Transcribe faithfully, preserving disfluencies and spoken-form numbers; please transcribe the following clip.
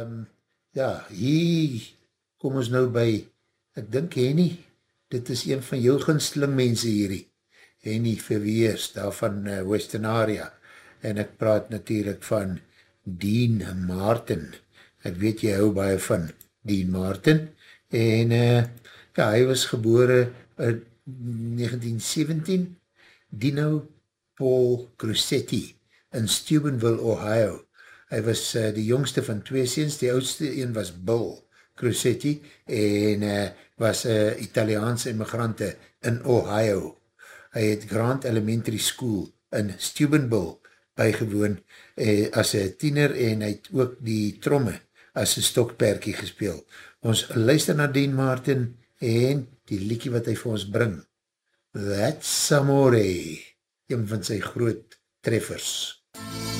um, ja, hier kom ons nou by, ek dink Henny, dit is een van jou gunsteling mense hierdie, Henny Verweers, daar van uh, Western Area, en ek praat natuurlijk van Dean Martin, ek weet jy hou baie van Dean Martin, en uh, ja, hy was gebore in negentien sewentien, Dino Paul Crusetti in Steubenville, Ohio. Hy was uh, die jongste van twee seuns, die oudste een was Bill Crusetti en uh, was uh, Italiaanse immigrante in Ohio. Hy het Grant Elementary School in Steubenville bygewoon uh, as een tiener en hy het ook die tromme as een stokperkie gespeel. Ons luister na Dean Martin en die liedjie wat hy vir ons bring. That's Amore, een van sy groot treffers.